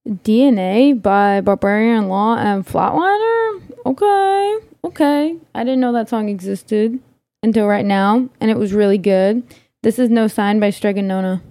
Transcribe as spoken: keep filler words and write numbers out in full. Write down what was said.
D N A by Barbarian Law and Flatliner? Okay, okay. I didn't know that song existed until right now, and it was really good. This is No Sign by Stregonona.